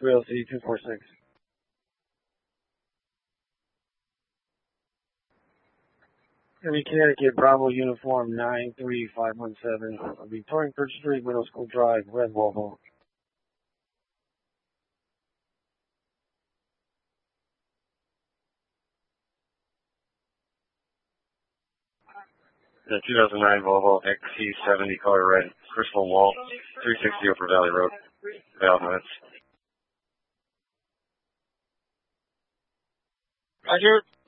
3LC 246. Every Connecticut, Bravo Uniform 93517. I'll be touring Church Street, Middle School Drive, Red Volvo. The 2009 Volvo XC70 color red, crystal wall, 360 Upper Valley Road, valve nuts. Roger.